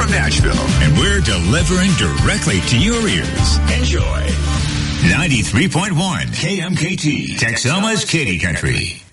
from Nashville. And we're delivering directly to your ears. Enjoy. 93.1 KMKT, Texoma's Katy Country.